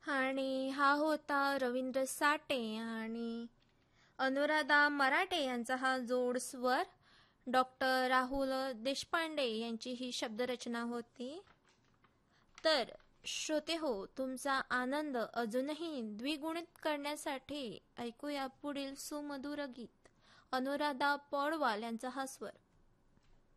आणि हा होता रवींद्र साठे आणि अनुराधा मराठे यांचा हा जोड स्वर. डॉक्टर राहुल देशपांडे यांची ही शब्दरचना होती. तर श्रोते हो, तुमचा आनंद अजूनही द्विगुणित करण्यासाठी ऐकूया पुढील सुमधुर गीत. अनुराधा पौडवाल यांचा हा स्वर.